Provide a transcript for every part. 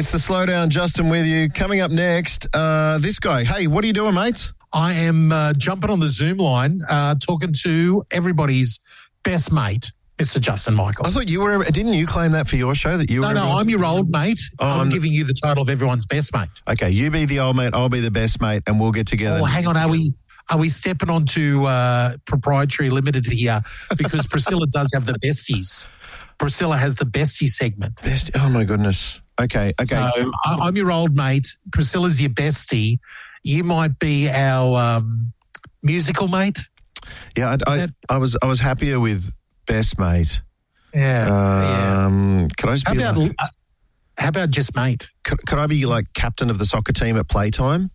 It's the Slowdown, Justin with you. Coming up next, this guy. Hey, what are you doing, mate? I am jumping on the Zoom line, talking to everybody's best mate, Mr. Justin Michael. I thought you were. Didn't you claim that for your show that you were? No, I'm your old mate. I'm giving you the title of everyone's best mate. Okay, you be the old mate, I'll be the best mate, and we'll get together. Oh, hang on, are we stepping onto proprietary limited here? Because Priscilla does have the besties. Priscilla has the bestie segment. Oh my goodness. Okay. So I'm your old mate. Priscilla's your bestie. You might be our musical mate. Yeah, I was happier with best mate. Yeah. Could I just be how about just mate? Could I be like captain of the soccer team at playtime?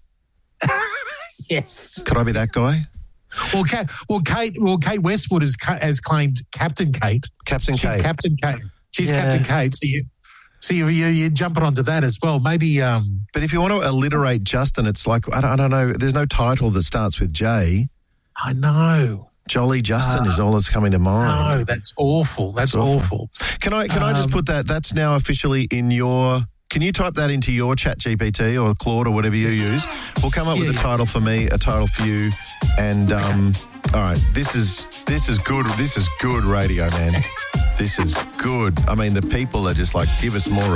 Yes. Could I be that guy? Kate Westwood has claimed Captain Kate. She's Captain Kate. She's Captain Kate. So you're jumping onto that as well. Maybe. But if you want to alliterate Justin, it's like I don't know. There's no title that starts with J. I know. Jolly Justin is all that's coming to mind. No, that's awful. That's awful. Can I just put that? That's now officially in your. Can you type that into your Chat GPT or Claude or whatever you use? We'll come up with a title for me, a title for you, and all right. This is good. This is good radio, man. This is good. I mean, the people are just like, give us more